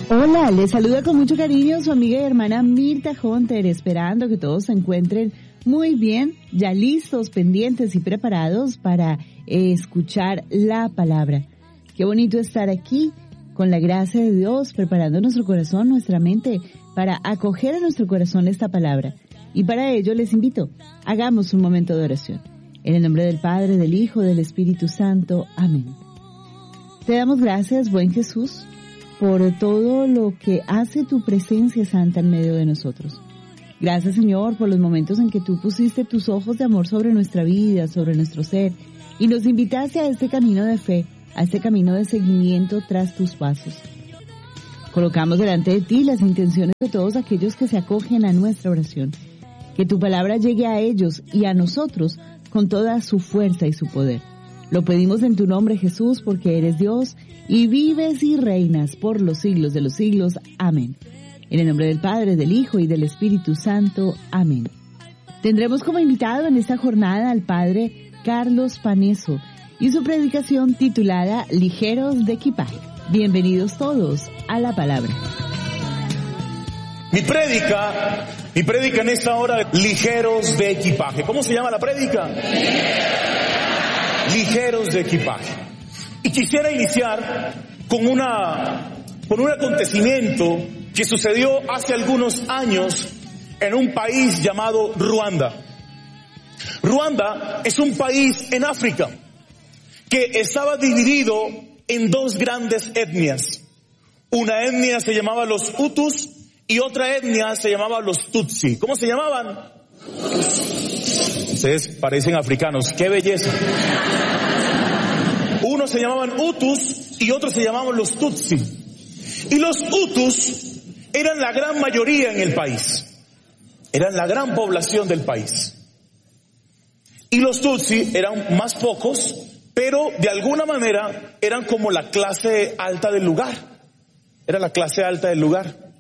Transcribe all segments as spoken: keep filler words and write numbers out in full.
Hola, les saluda con mucho cariño su amiga y hermana Mirta Hunter, esperando que todos se encuentren muy bien, ya listos, pendientes y preparados para eh, escuchar la palabra. Qué bonito estar aquí con la gracia de Dios, preparando nuestro corazón, nuestra mente, para acoger a nuestro corazón esta palabra. Y para ello les invito, hagamos un momento de oración. En el nombre del Padre, del Hijo, del Espíritu Santo. Amén. Te damos gracias, buen Jesús, por todo lo que hace tu presencia santa en medio de nosotros. Gracias, Señor, por los momentos en que tú pusiste tus ojos de amor sobre nuestra vida, sobre nuestro ser, y nos invitaste a este camino de fe, a este camino de seguimiento tras tus pasos. Colocamos delante de ti las intenciones de todos aquellos que se acogen a nuestra oración. Que tu palabra llegue a ellos y a nosotros con toda su fuerza y su poder. Lo pedimos en tu nombre, Jesús, porque eres Dios y vives y reinas por los siglos de los siglos. Amén. En el nombre del Padre, del Hijo y del Espíritu Santo. Amén. Tendremos como invitado en esta jornada al Padre Carlos Paneso y su predicación titulada Ligeros de equipaje. Bienvenidos todos a la palabra. Mi prédica, mi prédica en esta hora, ligeros de equipaje. ¿Cómo se llama la prédica? Ligeros de equipaje. Y quisiera iniciar con una, con un acontecimiento que sucedió hace algunos años en un país llamado Ruanda. Ruanda es un país en África que estaba dividido en dos grandes etnias. Una etnia se llamaba los Hutus y otra etnia se llamaba los Tutsi. ¿Cómo se llamaban? Ustedes parecen africanos. ¡Qué belleza! Unos se llamaban Hutus y otros se llamaban los Tutsi. Y los Hutus eran la gran mayoría en el país. Eran la gran población del país. Y los Tutsi eran más pocos, pero de alguna manera eran como la clase alta del lugar. Era la clase alta del lugar.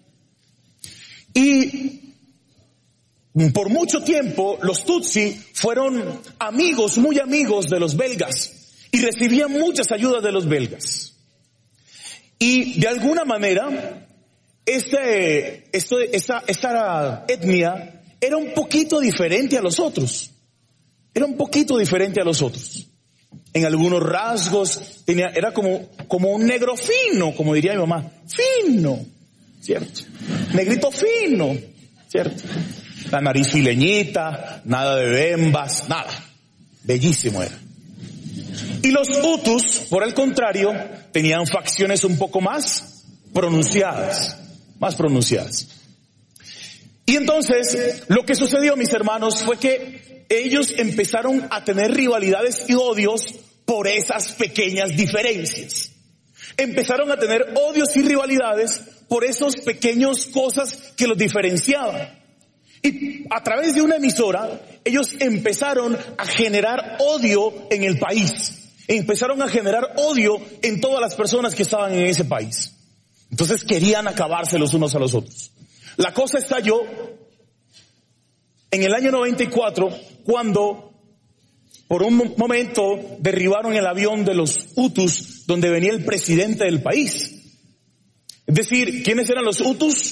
Y por mucho tiempo los Tutsi fueron amigos, muy amigos de los belgas y recibían muchas ayudas de los belgas. Y de alguna manera este, este, esta, esta etnia era un poquito diferente a los otros. Era un poquito diferente a los otros. En algunos rasgos tenía, era como, como un negro fino, como diría mi mamá, fino, ¿cierto? Negrito fino, ¿cierto? La nariz fileñita, nada de bembas, nada. Bellísimo era. Y los Hutus, por el contrario, tenían facciones un poco más pronunciadas, más pronunciadas. Y entonces, lo que sucedió, mis hermanos, fue que ellos empezaron a tener rivalidades y odios por esas pequeñas diferencias. Empezaron a tener odios y rivalidades por esas pequeñas cosas que los diferenciaban. Y a través de una emisora, ellos empezaron a generar odio en el país. Empezaron a generar odio en todas las personas que estaban en ese país. Entonces querían acabarse los unos a los otros. La cosa estalló en el año noventa y cuatro, cuando por un momento derribaron el avión de los Hutus, donde venía el presidente del país. Es decir, ¿quiénes eran los Hutus?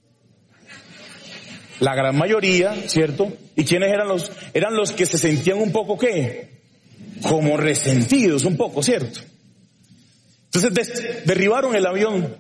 La gran mayoría, ¿cierto? ¿Y quiénes eran los? Eran los que se sentían un poco, ¿qué? Como resentidos, un poco, ¿cierto? Entonces des- derribaron el avión.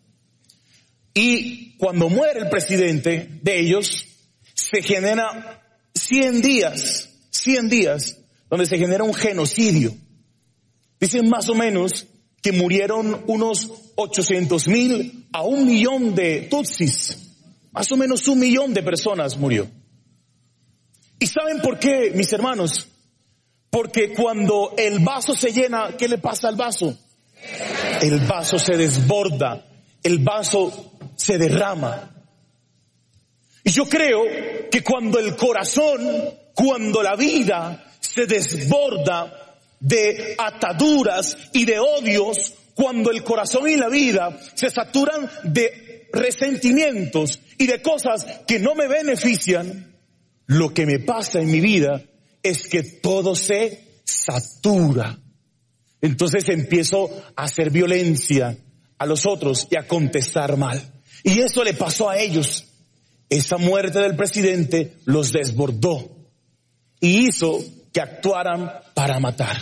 Y cuando muere el presidente de ellos, se genera cien días, cien días, donde se genera un genocidio. Dicen más o menos que murieron unos ochocientos mil a un millón de tutsis. Más o menos un millón de personas murió. ¿Y saben por qué, mis hermanos? Porque cuando el vaso se llena, ¿qué le pasa al vaso? El vaso se desborda, el vaso se derrama. Y yo creo que cuando el corazón, cuando la vida se desborda de ataduras y de odios, cuando el corazón y la vida se saturan de resentimientos y de cosas que no me benefician, lo que me pasa en mi vida es que todo se satura. Entonces empiezo a hacer violencia, a los otros y a contestar mal. Y eso le pasó a ellos. Esa muerte del presidente los desbordó y hizo que actuaran para matar.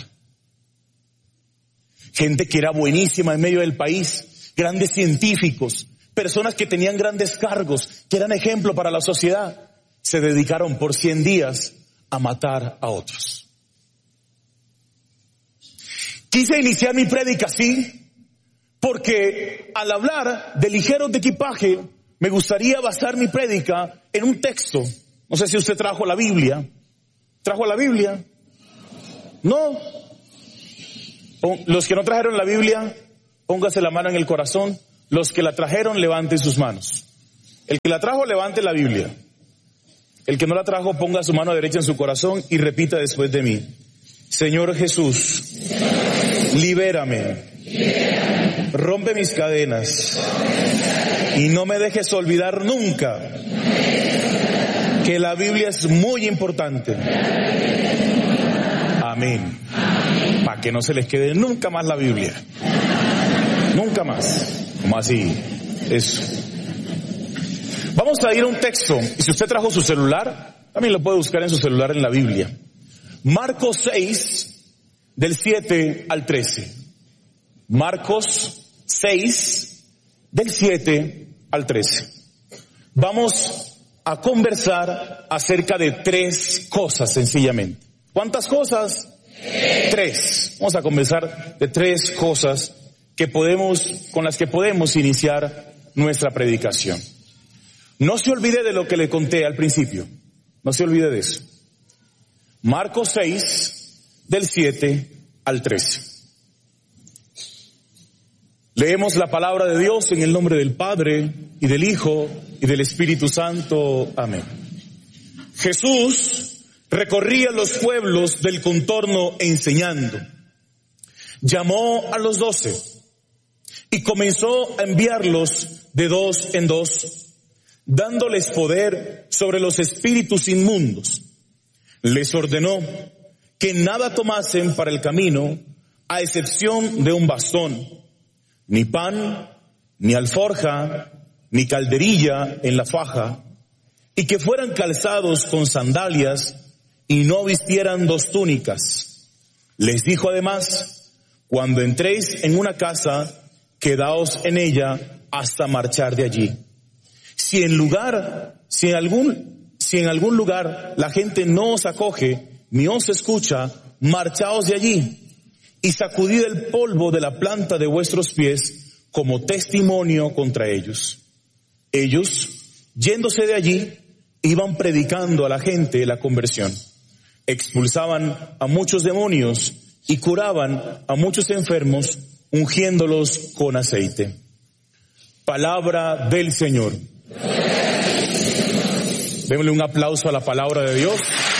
Gente que era buenísima en medio del país, grandes científicos, personas que tenían grandes cargos, que eran ejemplo para la sociedad, se dedicaron por cien días a matar a otros. Quise iniciar mi prédica así, porque al hablar de ligeros de equipaje, me gustaría basar mi prédica en un texto. No sé si usted trajo la Biblia. ¿Trajo la Biblia? No. Los que no trajeron la Biblia, póngase la mano en el corazón. Los que la trajeron, levanten sus manos. El que la trajo, levante la Biblia. El que no la trajo, ponga su mano derecha en su corazón y repita después de mí. Señor Jesús, libérame, rompe mis cadenas y no me dejes olvidar nunca que la Biblia es muy importante. Amén. Para que no se les quede nunca más la Biblia. Nunca más. ¿Cómo así? Eso. Vamos a ir a un texto, y si usted trajo su celular, también lo puede buscar en su celular en la Biblia. Marcos seis, del siete al trece. Marcos seis, del siete al trece. Vamos a conversar acerca de tres cosas sencillamente. ¿Cuántas cosas? Tres. Tres. Vamos a conversar de tres cosas que podemos, con las que podemos iniciar nuestra predicación. No se olvide de lo que le conté al principio. No se olvide de eso. Marcos seis, del siete al trece. Leemos la palabra de Dios en el nombre del Padre, y del Hijo, y del Espíritu Santo. Amén. Jesús recorría los pueblos del contorno enseñando. Llamó a los doce y comenzó a enviarlos de dos en dos, dándoles poder sobre los espíritus inmundos. Les ordenó que nada tomasen para el camino, a excepción de un bastón, ni pan, ni alforja, ni calderilla en la faja, y que fueran calzados con sandalias y no vistieran dos túnicas. Les dijo además: cuando entréis en una casa, quedaos en ella hasta marchar de allí. Si en lugar, si en algún, si en algún lugar la gente no os acoge ni os escucha, marchaos de allí y sacudid el polvo de la planta de vuestros pies como testimonio contra ellos. Ellos, yéndose de allí, iban predicando a la gente la conversión. Expulsaban a muchos demonios y curaban a muchos enfermos, ungiéndolos con aceite. Palabra del Señor. Démosle un aplauso a la palabra de Dios.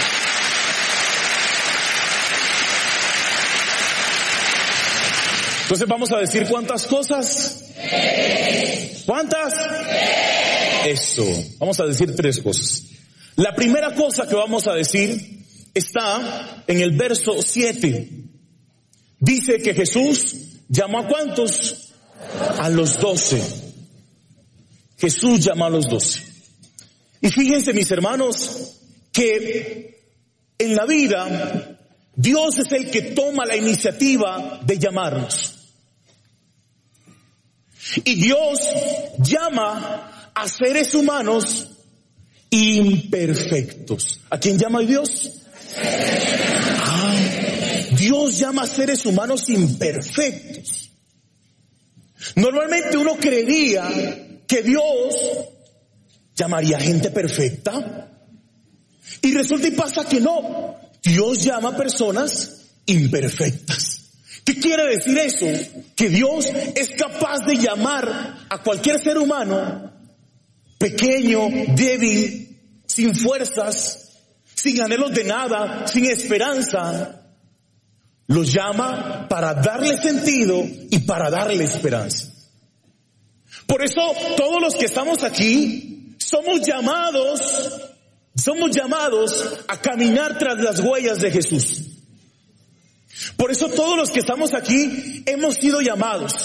Entonces vamos a decir cuántas cosas. ¿Cuántas? Eso. Vamos a decir tres cosas. La primera cosa que vamos a decir está en el verso siete. Dice que Jesús llamó a ¿cuántos? A los doce. Jesús llamó a los doce. Y fíjense, mis hermanos, que en la vida Dios es el que toma la iniciativa de llamarnos. Y Dios llama a seres humanos imperfectos. ¿A quién llama Dios? Ah, Dios llama a seres humanos imperfectos. Normalmente uno creería que Dios llamaría a gente perfecta. Y resulta y pasa que no. Dios llama a personas imperfectas. ¿Qué quiere decir eso? Que Dios es capaz de llamar a cualquier ser humano pequeño, débil, sin fuerzas, sin anhelos de nada, sin esperanza. Los llama para darle sentido y para darle esperanza. Por eso todos los que estamos aquí somos llamados, somos llamados a caminar tras las huellas de Jesús. Por eso todos los que estamos aquí hemos sido llamados.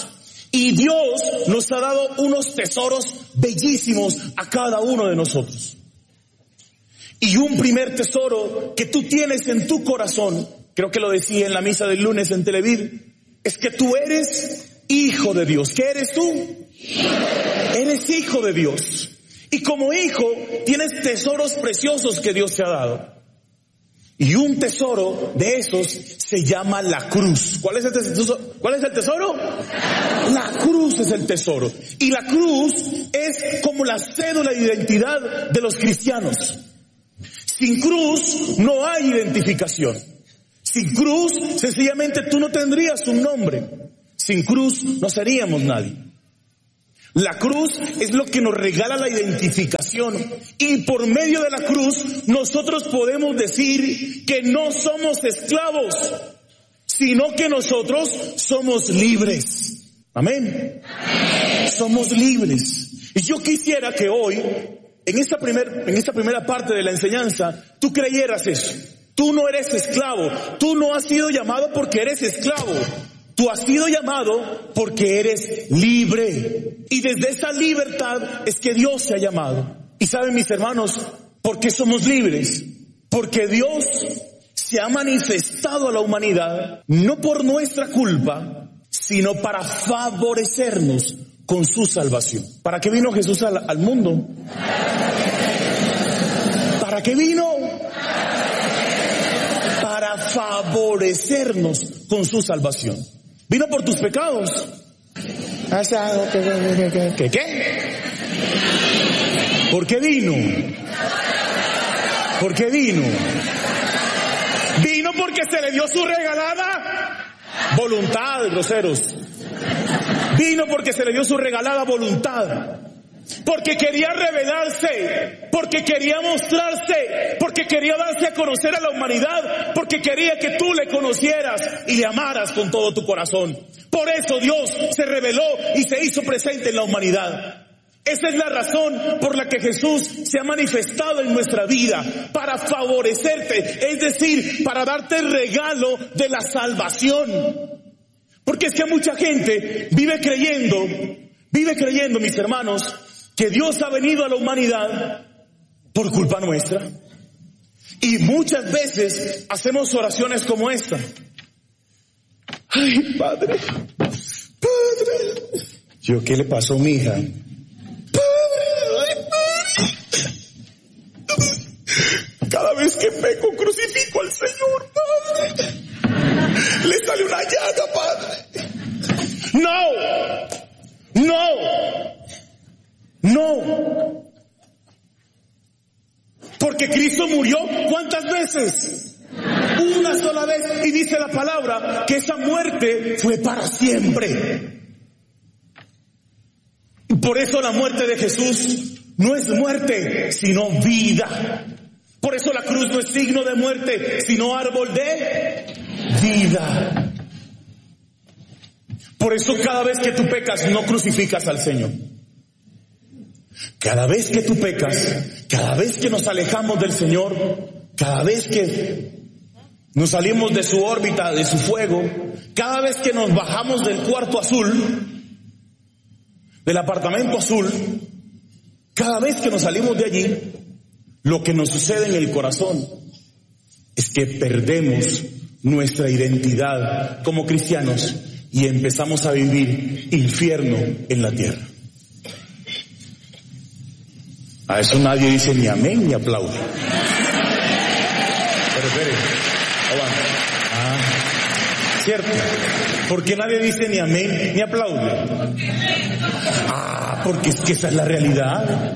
Y Dios nos ha dado unos tesoros bellísimos a cada uno de nosotros. Y un primer tesoro que tú tienes en tu corazón, creo que lo decía en la misa del lunes en Televid, es que tú eres hijo de Dios. ¿Qué eres tú? Eres hijo de Dios. Y como hijo tienes tesoros preciosos que Dios te ha dado. Y un tesoro de esos se llama la cruz. ¿Cuál es el tesoro? ¿Cuál es el tesoro? La cruz es el tesoro. Y la cruz es como la cédula de identidad de los cristianos. Sin cruz no hay identificación. Sin cruz, sencillamente tú no tendrías un nombre. Sin cruz no seríamos nadie. La cruz es lo que nos regala la identificación, y por medio de la cruz nosotros podemos decir que no somos esclavos, sino que nosotros somos libres. Amén. Amén. Somos libres. Y yo quisiera que hoy, en esta, primer, en esta primera parte de la enseñanza, tú creyeras eso. Tú no eres esclavo. Tú no has sido llamado porque eres esclavo. Tú has sido llamado porque eres libre. Y desde esa libertad es que Dios te ha llamado. Y saben, mis hermanos, ¿por qué somos libres? Porque Dios se ha manifestado a la humanidad, no por nuestra culpa, sino para favorecernos con su salvación. ¿Para qué vino Jesús al, al mundo? ¿Para qué vino? Para favorecernos con su salvación. Vino por tus pecados. ¿Qué? ¿Qué? ¿Por qué vino? ¿Por qué vino? Vino porque se le dio su regalada voluntad, groseros. Vino porque se le dio su regalada voluntad. Porque quería revelarse, porque quería mostrarse, porque quería darse a conocer a la humanidad, porque quería que tú le conocieras y le amaras con todo tu corazón. Por eso Dios se reveló y se hizo presente en la humanidad. Esa es la razón por la que Jesús se ha manifestado en nuestra vida, para favorecerte, es decir, para darte el regalo de la salvación. Porque es que mucha gente vive creyendo, vive creyendo, mis hermanos, que Dios ha venido a la humanidad por culpa nuestra. Y muchas veces hacemos oraciones como esta. Ay, Padre, Padre. ¿Yo qué le pasó a mi hija? Padre, ay, Padre. Cada vez que peco crucifico al Señor, Padre. Le sale una llaga, Padre. No, no. No, porque Cristo murió ¿cuántas veces? Una sola vez, y dice la palabra que esa muerte fue para siempre. Y por eso la muerte de Jesús no es muerte, sino vida. Por eso la cruz no es signo de muerte, sino árbol de vida. Por eso cada vez que tú pecas no crucificas al Señor. Cada vez que tú pecas, cada vez que nos alejamos del Señor, cada vez que nos salimos de su órbita, de su fuego, cada vez que nos bajamos del cuarto azul, del apartamento azul, cada vez que nos salimos de allí, lo que nos sucede en el corazón es que perdemos nuestra identidad como cristianos y empezamos a vivir infierno en la tierra. A eso nadie dice ni amén ni aplaude. Pero espere, aguanta. Ah, cierto. ¿Por qué nadie dice ni amén ni aplaude? Ah, porque es que esa es la realidad.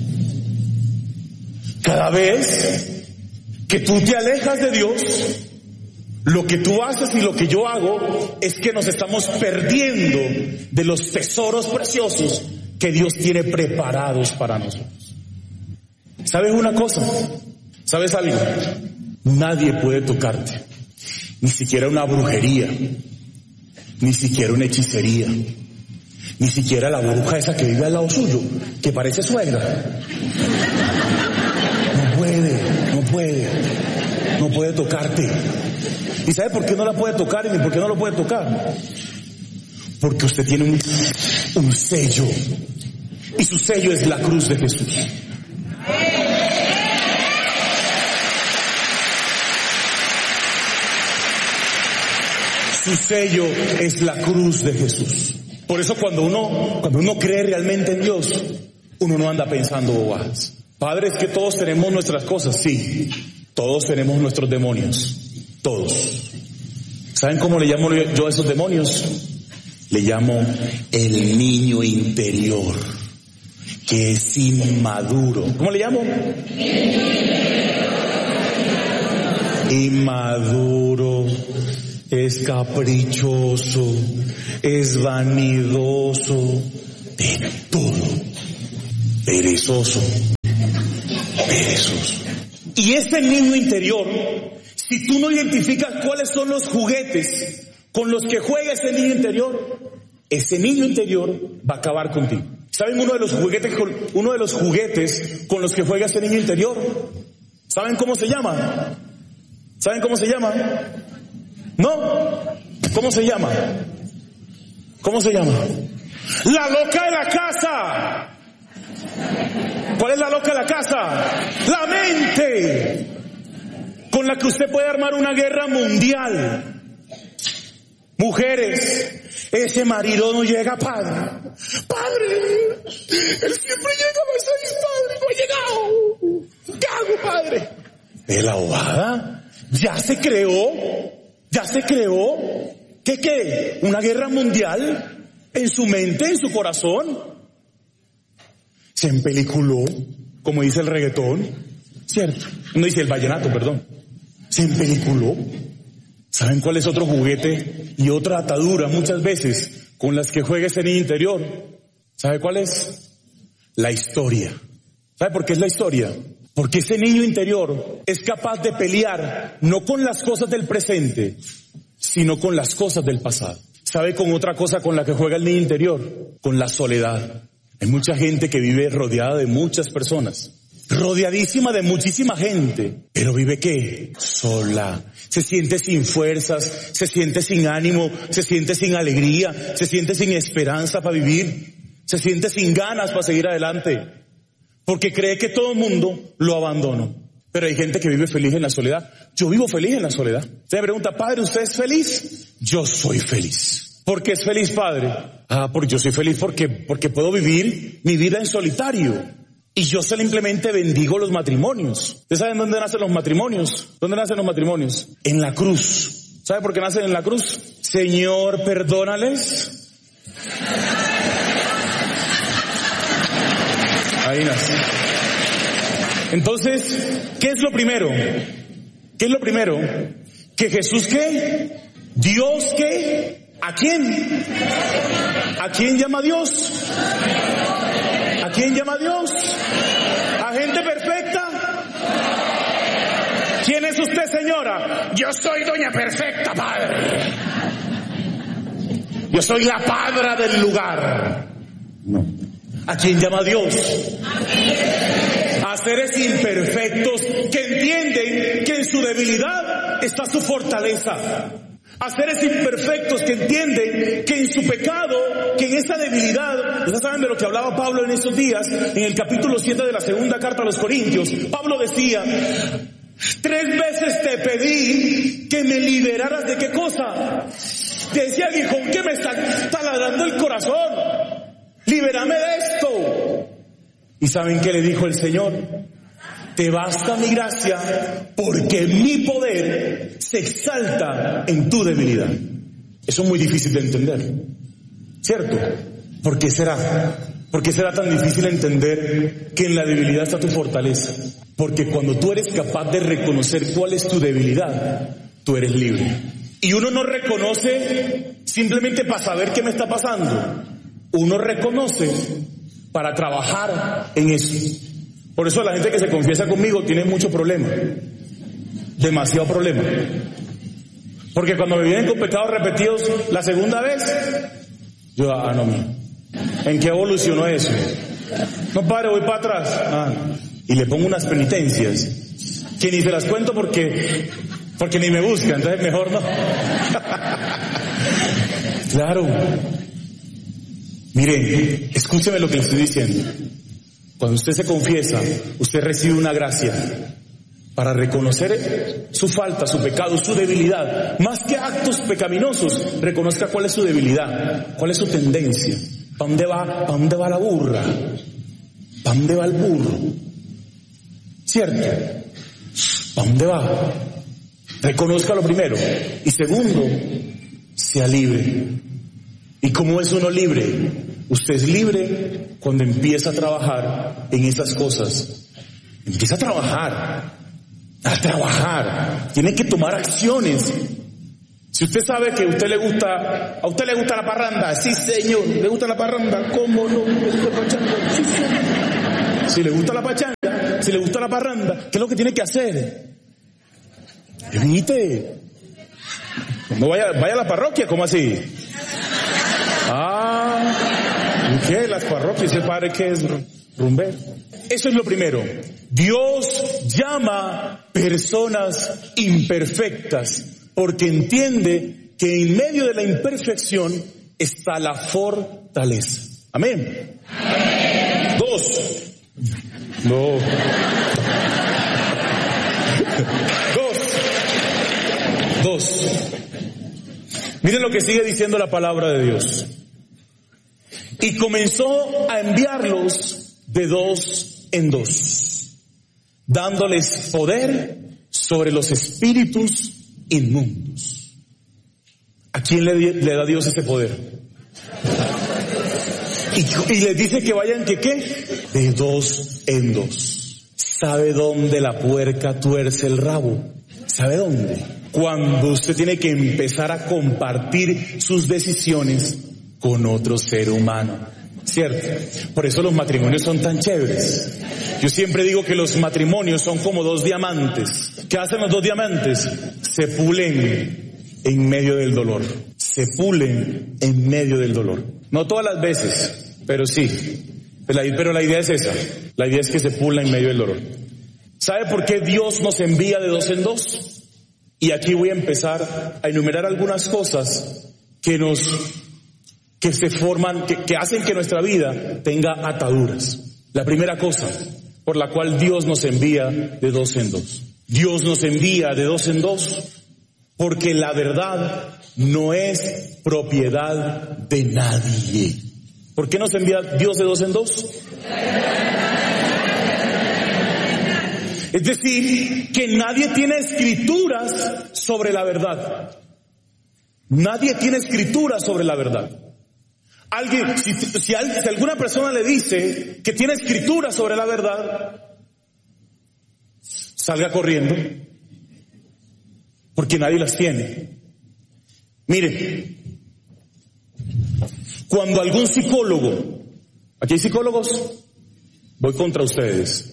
Cada vez que tú te alejas de Dios, lo que tú haces y lo que yo hago es que nos estamos perdiendo de los tesoros preciosos que Dios tiene preparados para nosotros. ¿Sabes una cosa? ¿Sabes algo? Nadie puede tocarte. Ni siquiera una brujería. Ni siquiera una hechicería. Ni siquiera la bruja esa que vive al lado suyo, que parece suegra. No puede, no puede. No puede tocarte. ¿Y sabe por qué no la puede tocar y ni por qué no lo puede tocar? Porque usted tiene un, un sello. Y su sello es la cruz de Jesús. Su sello es la cruz de Jesús. Por eso cuando uno, cuando uno cree realmente en Dios, uno no anda pensando bobadas. Padre, es que todos tenemos nuestras cosas, sí. Todos tenemos nuestros demonios. Todos. ¿Saben cómo le llamo yo a esos demonios? Le llamo el niño interior, que es inmaduro. ¿Cómo le llamo? Inmaduro, es caprichoso, es vanidoso, de todo, perezoso, perezoso. Y ese niño interior, si tú no identificas cuáles son los juguetes con los que juega ese niño interior, ese niño interior va a acabar contigo. ¿Saben uno de los juguetes con, uno de los juguetes con los que juega ese niño interior? ¿Saben cómo se llama? ¿Saben cómo se llama? ¿No? ¿Cómo se llama? ¿Cómo se llama? La loca de la casa. ¿Cuál es la loca de la casa? La mente, con la que usted puede armar una guerra mundial. Mujeres, ese marido no llega, padre. Padre, él siempre llega más seis, padre, no ha llegado. ¿Qué hago, padre? ¿Es la bobada? Ya se creó, ya se creó. ¿Qué qué? ¿Una guerra mundial? En su mente, en su corazón. Se empeliculó, como dice el reggaetón, ¿cierto? No dice el vallenato, perdón. Se empeliculó. ¿Saben cuál es otro juguete y otra atadura muchas veces con las que juega ese niño interior? ¿Sabe cuál es? La historia. ¿Sabe por qué es la historia? Porque ese niño interior es capaz de pelear no con las cosas del presente, sino con las cosas del pasado. ¿Sabe con otra cosa con la que juega el niño interior? Con la soledad. Hay mucha gente que vive rodeada de muchas personas, rodeadísima de muchísima gente, pero vive ¿qué? Sola. Se siente sin fuerzas, se siente sin ánimo, se siente sin alegría, se siente sin esperanza para vivir, se siente sin ganas para seguir adelante, porque cree que todo el mundo lo abandonó. Pero hay gente que vive feliz en la soledad. Yo vivo feliz en la soledad. Usted me pregunta, padre, ¿usted es feliz? Yo soy feliz. ¿Por qué es feliz, padre? Ah, porque yo soy feliz porque, porque puedo vivir mi vida en solitario. Y yo simplemente bendigo los matrimonios. ¿Ustedes saben dónde nacen los matrimonios? ¿Dónde nacen los matrimonios? En la cruz. ¿Sabe por qué nacen en la cruz? Señor, perdónales. Ahí nace. Entonces, ¿qué es lo primero? ¿Qué es lo primero? ¿Que Jesús qué? ¿Dios qué? ¿A quién? ¿A quién llama Dios? ¿A quién llama Dios? ¿A gente perfecta? ¿Quién es usted, señora? Yo soy doña perfecta, padre. Yo soy la padra del lugar. No. ¿A quién llama Dios? A seres imperfectos que entienden que en su debilidad está su fortaleza. A seres imperfectos que entienden que en su pecado, que en esa debilidad, ustedes saben de lo que hablaba Pablo en esos días, en el capítulo siete de la segunda carta a los Corintios. Pablo decía, tres veces te pedí que me liberaras de qué cosa. Te decía, ¿con qué me está taladrando el corazón? Libérame de esto. ¿Y saben qué le dijo el Señor? Te basta mi gracia, porque mi poder se exalta en tu debilidad. Eso es muy difícil de entender, ¿cierto? ¿Por qué será? ¿Por qué será tan difícil entender que en la debilidad está tu fortaleza? Porque cuando tú eres capaz de reconocer cuál es tu debilidad, tú eres libre. Y uno no reconoce simplemente para saber qué me está pasando. Uno reconoce para trabajar en eso. Por eso la gente que se confiesa conmigo tiene mucho problema. Demasiado problema. Porque cuando me vienen con pecados repetidos la segunda vez, yo, ah, no, ¿en qué evolucionó eso? No, padre, voy para atrás. Ah, y le pongo unas penitencias que ni se las cuento porque, porque ni me buscan, entonces mejor no. Claro. Miren, escúcheme lo que le estoy diciendo. Cuando usted se confiesa, usted recibe una gracia para reconocer su falta, su pecado, su debilidad. Más que actos pecaminosos, reconozca cuál es su debilidad, cuál es su tendencia. ¿Para dónde va, para dónde va la burra? ¿Para dónde va el burro? ¿Cierto? ¿Para dónde va? Reconozca lo primero. Y segundo, sea libre. ¿Y cómo es uno libre? Usted es libre cuando empieza a trabajar en esas cosas. Empieza a trabajar. A trabajar. Tiene que tomar acciones. Si usted sabe que a usted le gusta, a usted le gusta la parranda, sí señor, le gusta la parranda, ¿cómo no? ¿Le gusta la pachanga? Sí señor. Si le gusta la pachanga, si le gusta la parranda, ¿qué es lo que tiene que hacer? Evite. No vaya, vaya a la parroquia, ¿cómo así? Ah, ¿qué? Las parroquias, ¿el padre qué es? Rumbero. Eso es lo primero. Dios llama personas imperfectas porque entiende que en medio de la imperfección está la fortaleza. Amén. Amén. Dos. No. Dos. Dos. Miren lo que sigue diciendo la palabra de Dios. Y comenzó a enviarlos de dos en dos, dándoles poder sobre los espíritus inmundos. ¿A quién le, le da Dios ese poder? Y, y les dice que vayan, ¿que qué? De dos en dos. ¿Sabe dónde la puerca tuerce el rabo? ¿Sabe dónde? Cuando usted tiene que empezar a compartir sus decisiones con otro ser humano. ¿Cierto? Por eso los matrimonios son tan chéveres. Yo siempre digo que los matrimonios son como dos diamantes. ¿Qué hacen los dos diamantes? Se pulen en medio del dolor. Se pulen en medio del dolor. No todas las veces, pero sí. Pero la idea es esa. La idea es que se pula en medio del dolor. ¿Sabe por qué Dios nos envía de dos en dos? Y aquí voy a empezar a enumerar algunas cosas que nos, que se forman, que, que hacen que nuestra vida tenga ataduras. La primera cosa por la cual Dios nos envía de dos en dos. Dios nos envía de dos en dos porque la verdad no es propiedad de nadie. ¿Por qué nos envía Dios de dos en dos? Es decir, que nadie tiene escrituras sobre la verdad. Nadie tiene escrituras sobre la verdad. Alguien, si, si, si alguna persona le dice que tiene escrituras sobre la verdad, salga corriendo, porque nadie las tiene. Mire, cuando algún psicólogo, ¿aquí hay psicólogos? Voy contra ustedes.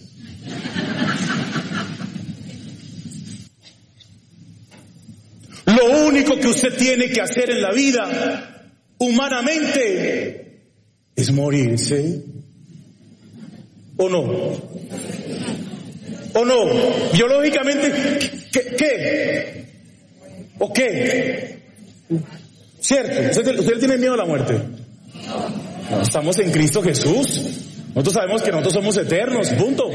Lo único que usted tiene que hacer en la vida, humanamente, es morirse. ¿O no? ¿O no? Biológicamente, ¿qué? ¿Qué? ¿O qué? ¿Cierto? ¿Usted, usted tiene miedo a la muerte? No, estamos en Cristo Jesús. Nosotros sabemos que nosotros somos eternos, punto.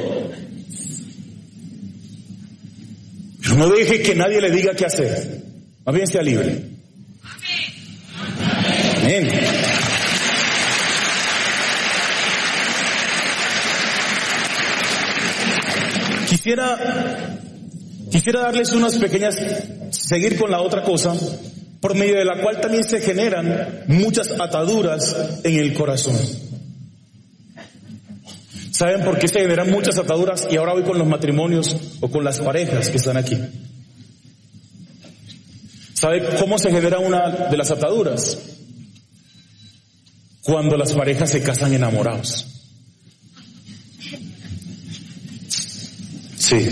Pero no deje que nadie le diga qué hacer. Más bien sea libre. Amén. Quisiera, quisiera darles unas pequeñas, seguir con la otra cosa, por medio de la cual también se generan muchas ataduras en el corazón. ¿Saben por qué se generan muchas ataduras? Y ahora voy con los matrimonios o con las parejas que están aquí. ¿Sabe cómo se genera una de las ataduras? Cuando las parejas se casan enamorados. Sí.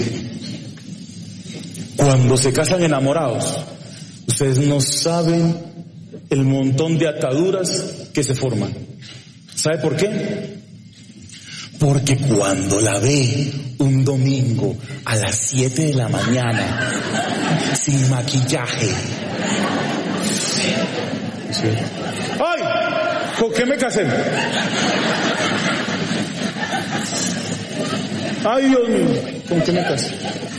Cuando se casan enamorados, ustedes no saben el montón de ataduras que se forman. ¿Sabe por qué? Porque cuando la ve un domingo a las siete de la mañana, sin maquillaje. ¿Sí? ¡Ay! ¿Con qué me casé? Ay, Dios mío, ¿con qué me casé?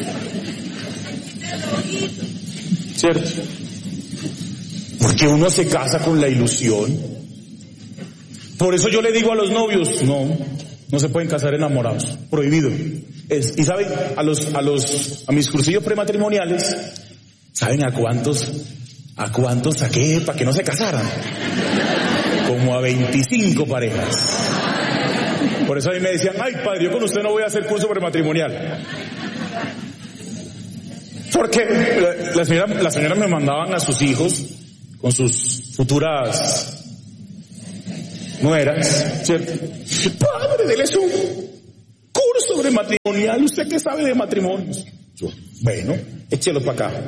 ¿Cierto? Porque uno se casa con la ilusión. Por eso yo le digo a los novios, no, no se pueden casar enamorados, prohibido. Es, y saben, a los, a los, a mis cursillos prematrimoniales, ¿saben a cuántos, a cuántos saqué para que no se casaran? Como a veinticinco parejas. Por eso a mí me decían, ay padre, yo con usted no voy a hacer curso prematrimonial. Porque la, la señora, las señoras me mandaban a sus hijos con sus futuras nueras, ¿cierto? Padre, déles un curso de matrimonial, ¿usted qué sabe de matrimonios? Yo, bueno, échelo para acá.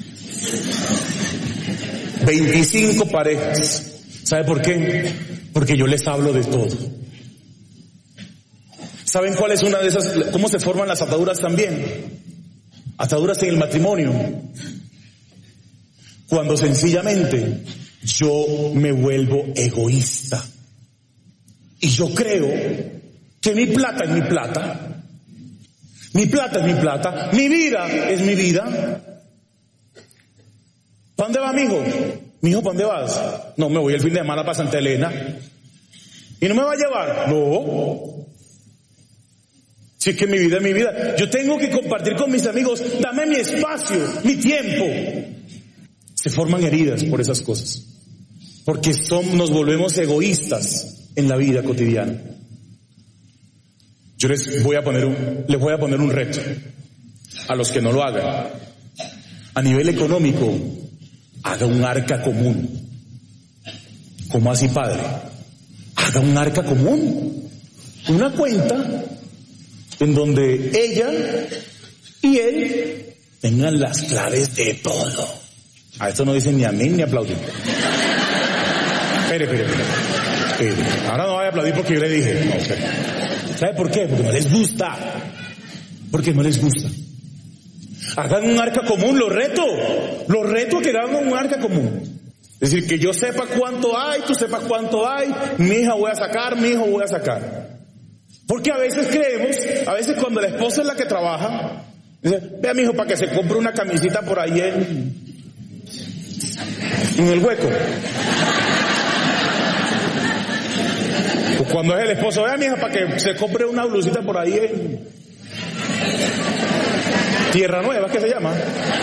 veinticinco parejas. ¿Sabe por qué? Porque yo les hablo de todo. ¿Saben cuál es una de esas? ¿Cómo se forman las ataduras también? Ataduras en el matrimonio. Cuando sencillamente yo me vuelvo egoísta. Y yo creo que mi plata es mi plata. Mi plata es mi plata. Mi vida es mi vida. ¿Para dónde va, mijo? Mijo, ¿para dónde vas? No, me voy el fin de semana para Santa Elena. ¿Y no me va a llevar? No. Si es que mi vida es mi vida. Yo tengo que compartir con mis amigos. Dame mi espacio, mi tiempo. Se forman heridas por esas cosas. Porque son, nos volvemos egoístas en la vida cotidiana. Yo les voy a poner un, les voy a poner un reto a los que no lo hagan. A nivel económico, haga un arca común. ¿Cómo así, padre? Haga un arca común. Una cuenta en donde ella y él tengan las claves de todo. A esto no dicen ni amén ni aplauden. Espere, espere, espere. espere. Ahora no vaya a aplaudir porque yo le dije. No, espere. ¿Sabe por qué? Porque no les gusta. Porque no les gusta. Hagan un arca común, los reto. Los reto a que hagan un arca común. Es decir, que yo sepa cuánto hay, tú sepas cuánto hay, mi hija voy a sacar, mi hijo voy a sacar. Porque a veces creemos, a veces cuando la esposa es la que trabaja, dice, vea mi hijo para que se compre una camisita por ahí en, en el hueco. O cuando es el esposo, vea mi hija para que se compre una blusita por ahí en Tierra Nueva, ¿qué se llama?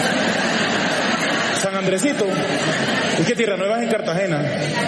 San Andresito. Es que Tierra Nueva es en Cartagena.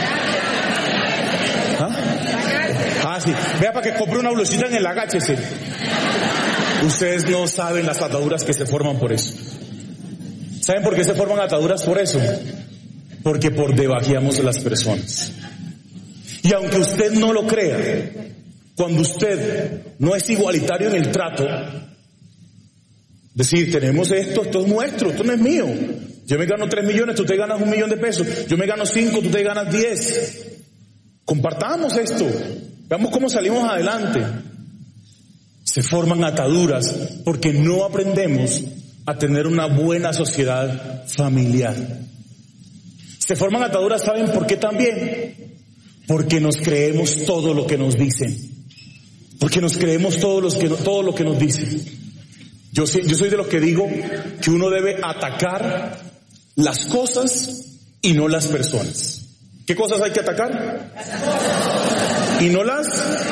¿Ah? Ah, sí. Vea para que compre una blusita en el agáchese. Ustedes no saben las ataduras que se forman por eso. ¿Saben por qué se forman ataduras por eso? Porque por debajeamos a las personas. Y aunque usted no lo crea, cuando usted no es igualitario en el trato, decir, tenemos esto, esto es nuestro, esto no es mío. Yo me gano tres millones, tú te ganas un millón de pesos. Yo me gano cinco, tú te ganas diez. Compartamos esto. Veamos cómo salimos adelante. Se forman ataduras porque no aprendemos a tener una buena sociedad familiar. Se forman ataduras, ¿saben por qué también? Porque nos creemos todo lo que nos dicen. Porque nos creemos todo, los que, todo lo que nos dicen. Yo, yo soy de los que digo que uno debe atacar las cosas y no las personas. ¿Qué cosas hay que atacar? Y no las...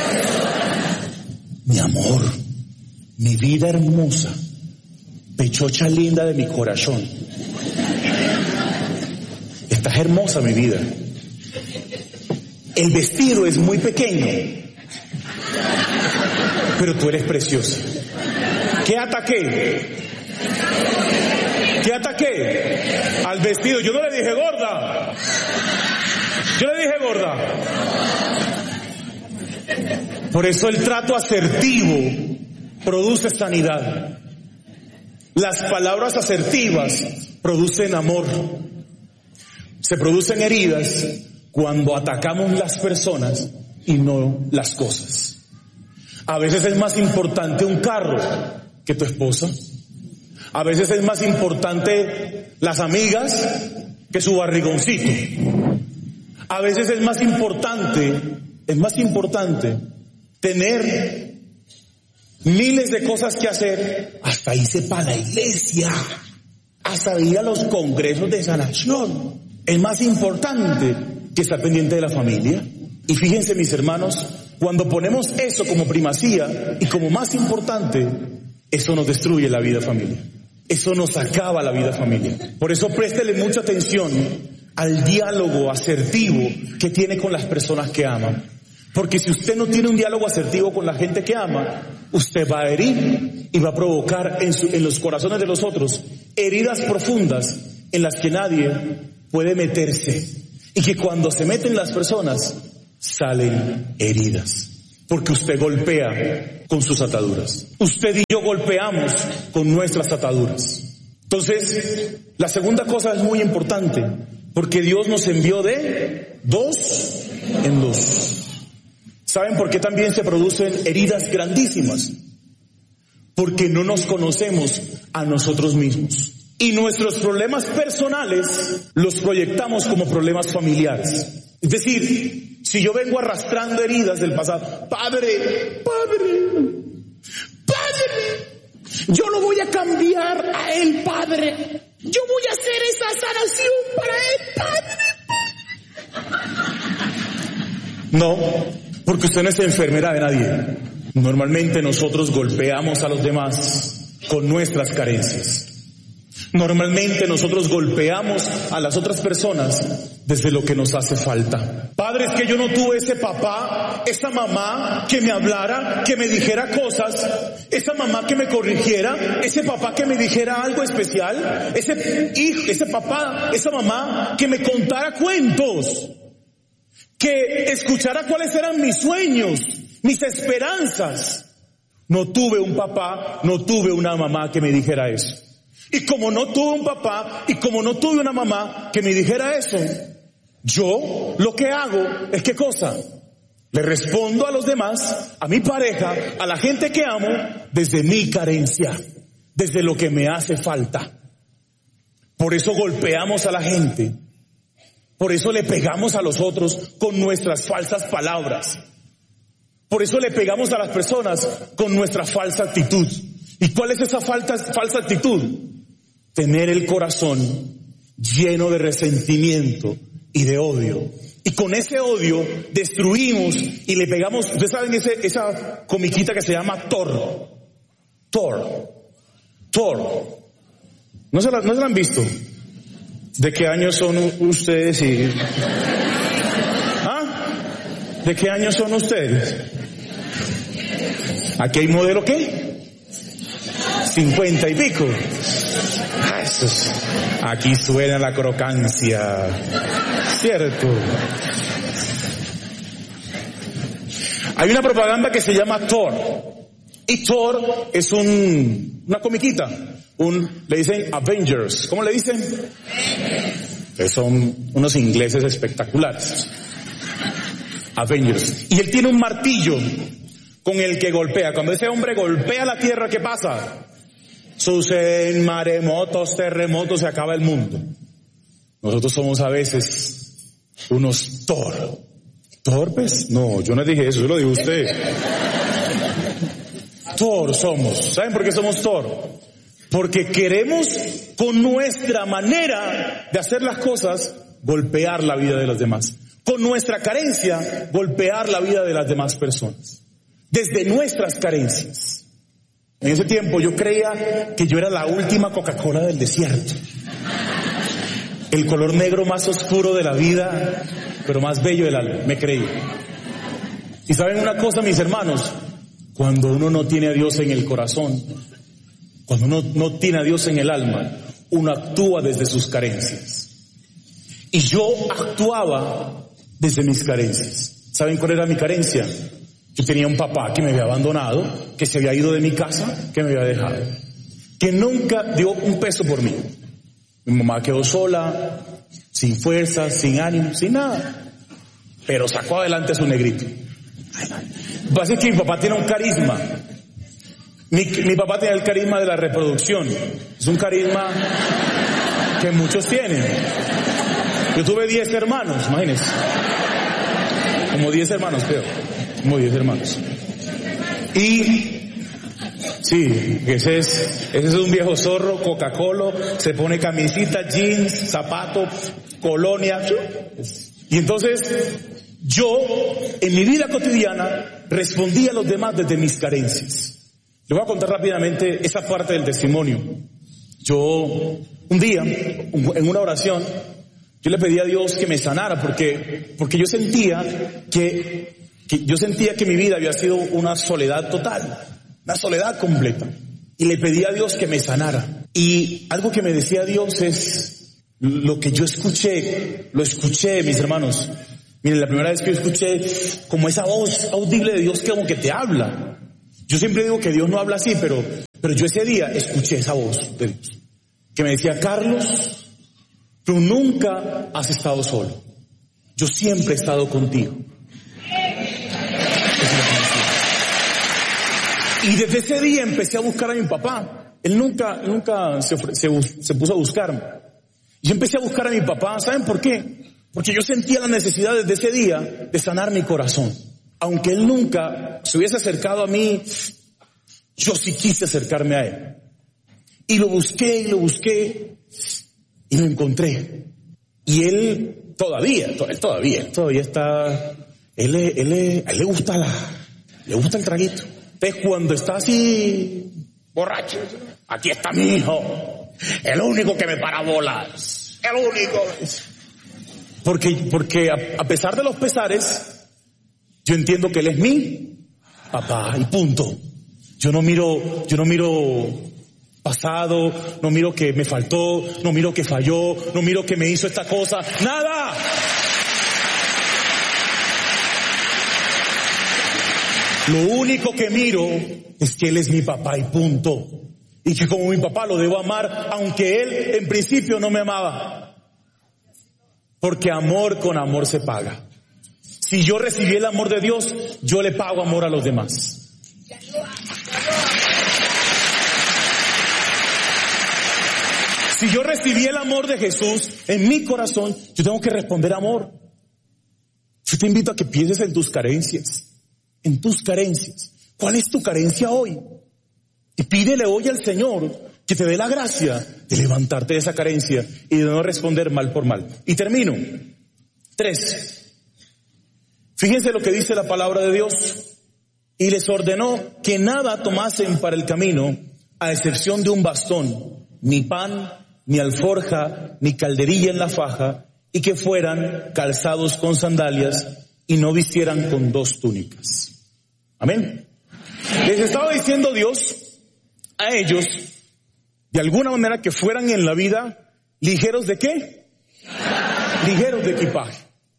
Mi amor, mi vida hermosa, pechocha linda de mi corazón. Estás hermosa, mi vida. El vestido es muy pequeño, pero tú eres preciosa. ¿Qué ataqué? ¿Qué ataqué? Al vestido. Yo no le dije gorda. Yo le dije gorda. Por eso el trato asertivo produce sanidad. Las palabras asertivas producen amor. Se producen heridas cuando atacamos las personas y no las cosas. A veces es más importante un carro que tu esposa. A veces es más importante las amigas que su barrigoncito. A veces es más importante, es más importante tener miles de cosas que hacer, hasta irse para la iglesia, hasta ir a los congresos de sanación. Es más importante que estar pendiente de la familia. Y fíjense, mis hermanos, cuando ponemos eso como primacía y como más importante, eso nos destruye la vida familiar. Eso nos acaba la vida familiar. Por eso préstele mucha atención al diálogo asertivo que tiene con las personas que aman. Porque si usted no tiene un diálogo asertivo con la gente que ama, usted va a herir y va a provocar en, su, en los corazones de los otros heridas profundas en las que nadie puede meterse. Y que cuando se meten las personas, salen heridas. Porque usted golpea con sus ataduras. Usted y yo golpeamos con nuestras ataduras. Entonces, la segunda cosa es muy importante. Porque Dios nos envió de dos en dos. ¿Saben por qué también se producen heridas grandísimas? Porque no nos conocemos a nosotros mismos. Y nuestros problemas personales los proyectamos como problemas familiares. Es decir, si yo vengo arrastrando heridas del pasado, padre, padre, padre, yo lo voy a cambiar a él, padre. Yo voy a hacer esa sanación para él, padre. No, porque usted no es enfermera de nadie. Normalmente nosotros golpeamos a los demás con nuestras carencias. Normalmente nosotros golpeamos a las otras personas desde lo que nos hace falta. Padre, es que yo no tuve ese papá, esa mamá que me hablara, que me dijera cosas, esa mamá que me corrigiera, ese papá que me dijera algo especial, ese hijo, ese papá, esa mamá que me contara cuentos, que escuchara cuáles eran mis sueños, mis esperanzas. No tuve un papá, no tuve una mamá que me dijera eso. Y como no tuve un papá y como no tuve una mamá que me dijera eso, yo lo que hago es ¿qué cosa? Le respondo a los demás, a mi pareja, a la gente que amo, desde mi carencia, desde lo que me hace falta. Por eso golpeamos a la gente, por eso le pegamos a los otros con nuestras falsas palabras, por eso le pegamos a las personas con nuestra falsa actitud. ¿Y cuál es esa falta, falsa actitud? Tener el corazón lleno de resentimiento y de odio. Y con ese odio destruimos y le pegamos, ustedes saben ese, esa comiquita que se llama Thor. Thor. Thor. ¿No se la, no se la han visto? ¿De qué años son ustedes? Y... ¿Ah? ¿De qué años son ustedes? ¿Aquí hay modelo qué? Cincuenta y pico. Ah, eso es, aquí suena la crocancia, cierto. Hay una propaganda que se llama Thor, y Thor es un, una comiquita, un, le dicen Avengers, ¿cómo le dicen? Que son unos ingleses espectaculares. Avengers. Y él tiene un martillo con el que golpea. Cuando ese hombre golpea la tierra, ¿qué pasa? Suceden maremotos, terremotos, se acaba el mundo. Nosotros somos a veces unos Thor. ¿Torpes? No, yo no dije eso, yo lo dijo usted. Thor somos. ¿Saben por qué somos Thor? Porque queremos con nuestra manera de hacer las cosas golpear la vida de los demás. Con nuestra carencia golpear la vida de las demás personas. Desde nuestras carencias. En ese tiempo yo creía que yo era la última Coca-Cola del desierto. El color negro más oscuro de la vida, pero más bello del alma, me creí. Y saben una cosa, mis hermanos, cuando uno no tiene a Dios en el corazón, cuando uno no tiene a Dios en el alma, uno actúa desde sus carencias. Y yo actuaba desde mis carencias. ¿Saben cuál era mi carencia? Yo tenía un papá que me había abandonado, que se había ido de mi casa, que me había dejado, que nunca dio un peso por mí. Mi mamá quedó sola, sin fuerzas, sin ánimo, sin nada, pero sacó adelante a su negrito. Lo que pasa es que mi papá tiene un carisma. Mi, mi papá tiene el carisma de la reproducción. Es un carisma que muchos tienen. Yo tuve diez hermanos, imagínense. Como diez hermanos, creo. Como diez hermanos. Y sí, ese es, ese es un viejo zorro, Coca-Cola, se pone camisita, jeans, zapato, colonia. Y entonces, yo, en mi vida cotidiana, respondí a los demás desde mis carencias. Les voy a contar rápidamente esa parte del testimonio. Yo, un día, en una oración, yo le pedí a Dios que me sanara porque, porque yo sentía que, que, yo sentía que mi vida había sido una soledad total. Una soledad completa. Y le pedí a Dios que me sanara. Y algo que me decía Dios es lo que yo escuché, lo escuché, mis hermanos. Miren, la primera vez que yo escuché como esa voz audible de Dios que como que te habla. Yo siempre digo que Dios no habla así, pero, pero yo ese día escuché esa voz de Dios. Que me decía, Carlos, tú nunca has estado solo. Yo siempre he estado contigo. Y desde ese día empecé a buscar a mi papá. Él nunca, nunca se, se, se puso a buscarme. Yo empecé a buscar a mi papá. ¿Saben por qué? Porque yo sentía la necesidad desde ese día de sanar mi corazón. Aunque él nunca se hubiese acercado a mí, yo sí quise acercarme a él. Y lo busqué y lo busqué y lo encontré. Y él todavía, él todavía, él todavía está, él, él, él, a él le gusta la, le gusta el traguito. Entonces cuando está así borracho, aquí está mi hijo, el único que me para bolas, el único. Porque, porque a, a pesar de los pesares, yo entiendo que él es mi papá y punto. Yo no miro, yo no miro pasado, no miro que me faltó, no miro que falló, no miro que me hizo esta cosa, nada. Lo único que miro es que él es mi papá y punto. Y que como mi papá lo debo amar, aunque él en principio no me amaba. Porque amor con amor se paga. Si yo recibí el amor de Dios, yo le pago amor a los demás. Si yo recibí el amor de Jesús en mi corazón, yo tengo que responder amor. Yo te invito a que pienses en tus carencias. En tus carencias. ¿Cuál es tu carencia hoy? Y pídele hoy al Señor que te dé la gracia de levantarte de esa carencia y de no responder mal por mal. Y termino. Tres. Fíjense lo que dice la palabra de Dios. Y les ordenó que nada tomasen para el camino, a excepción de un bastón, ni pan, ni alforja, ni calderilla en la faja, y que fueran calzados con sandalias y no vistieran con dos túnicas. Amén. Les estaba diciendo Dios a ellos, de alguna manera, que fueran en la vida ligeros de qué? Ligeros de equipaje.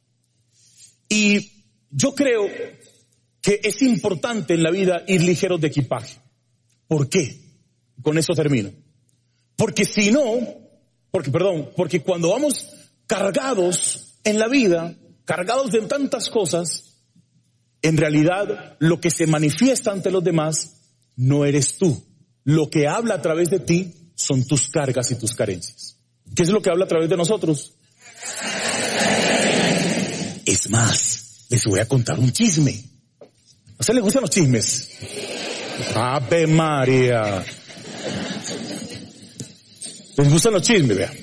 Y yo creo que es importante en la vida ir ligeros de equipaje. ¿Por qué? Con eso termino. Porque si no, porque perdón, porque cuando vamos cargados en la vida, cargados de tantas cosas, en realidad lo que se manifiesta ante los demás no eres tú. Lo que habla a través de ti son tus cargas y tus carencias. ¿Qué es lo que habla a través de nosotros? Es más, les voy a contar un chisme. ¿A usted le gustan los chismes? ¡Ave María! ¿Les gustan los chismes? Vea.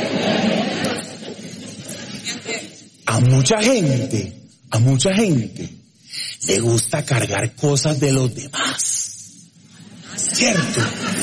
A mucha gente, a mucha gente le gusta cargar cosas de los demás. ¿Cierto?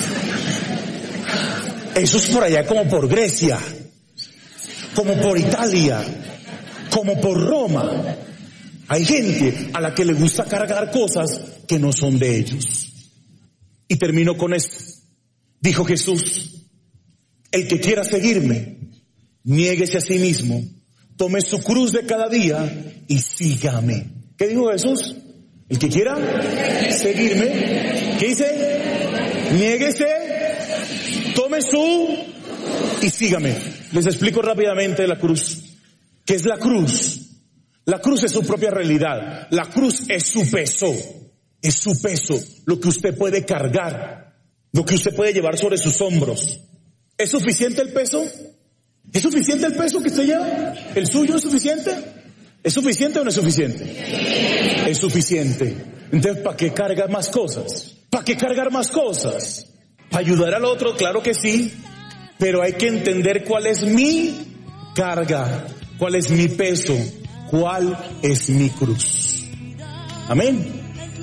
Eso es por allá como por Grecia, como por Italia, como por Roma. Hay gente a la que le gusta cargar cosas que no son de ellos. Y termino con esto. Dijo Jesús, el que quiera seguirme, niéguese a sí mismo, tome su cruz de cada día y sígame. ¿Qué dijo Jesús? El que quiera seguirme, ¿qué dice? Niéguese, tome su y sígame. Les explico rápidamente la cruz. ¿Qué es la cruz? La cruz es su propia realidad. La cruz es su peso. Es su peso, lo que usted puede cargar, lo que usted puede llevar sobre sus hombros. ¿Es suficiente el peso? ¿Es suficiente el peso que usted lleva? ¿El suyo es suficiente? ¿Es suficiente o no es suficiente? Es suficiente. Entonces, ¿para qué cargar más cosas? ¿Para qué cargar más cosas? ¿Para ayudar al otro? Claro que sí. Pero hay que entender cuál es mi carga, cuál es mi peso, cuál es mi cruz. Amén.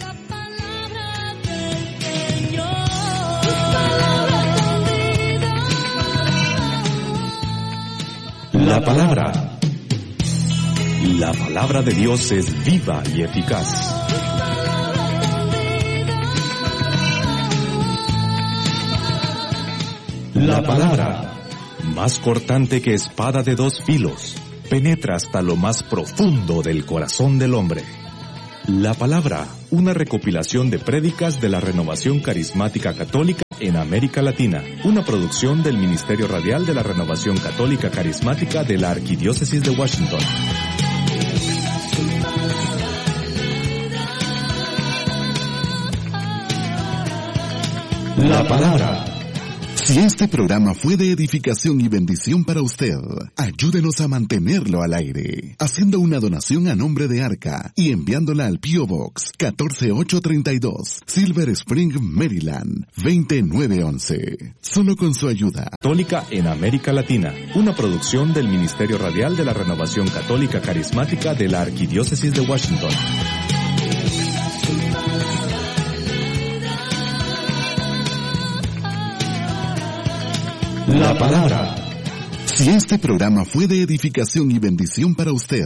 La palabra. La palabra de Dios es viva y eficaz. La palabra, más cortante que espada de dos filos, penetra hasta lo más profundo del corazón del hombre. La palabra, una recopilación de prédicas de la Renovación Carismática Católica en América Latina, una producción del Ministerio Radial de la Renovación Católica Carismática de la Arquidiócesis de Washington. La palabra. Si este programa fue de edificación y bendición para usted, ayúdenos a mantenerlo al aire, haciendo una donación a nombre de Arca y enviándola al P O Box catorce mil ochocientos treinta y dos, Silver Spring, Maryland, veinte mil novecientos once. Solo con su ayuda. Católica en América Latina, una producción del Ministerio Radial de la Renovación Católica Carismática de la Arquidiócesis de Washington. La palabra. Si este programa fue de edificación y bendición para usted,